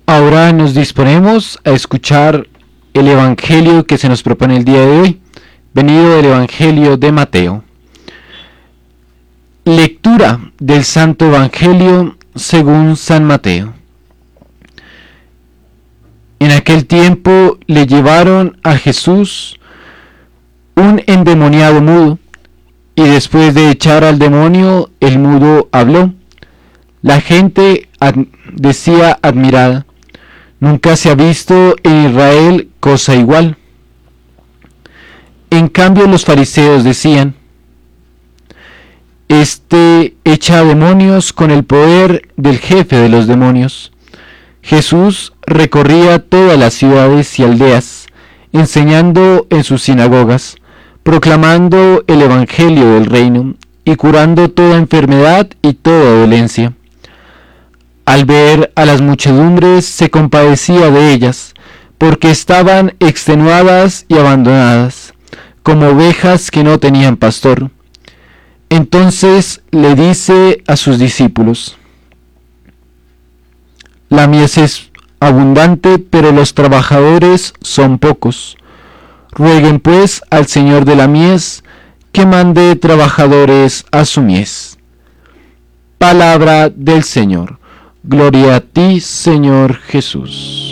Ahora nos disponemos a escuchar el Evangelio que se nos propone el día de hoy, venido del Evangelio de Mateo. Lectura del Santo Evangelio según San Mateo. En aquel tiempo le llevaron a Jesús un endemoniado mudo, y después de echar al demonio, el mudo habló. La gente decía admirada: nunca se ha visto en Israel cosa igual. En cambio los fariseos decían: este echa demonios con el poder del jefe de los demonios. Jesús recorría todas las ciudades y aldeas, enseñando en sus sinagogas, proclamando el evangelio del reino y curando toda enfermedad y toda dolencia. Al ver a las muchedumbres se compadecía de ellas, porque estaban extenuadas y abandonadas, como ovejas que no tenían pastor. Entonces le dice a sus discípulos: la mies es abundante, pero los trabajadores son pocos. Rueguen pues al Señor de la mies que mande trabajadores a su mies. Palabra del Señor. Gloria a ti, Señor Jesús.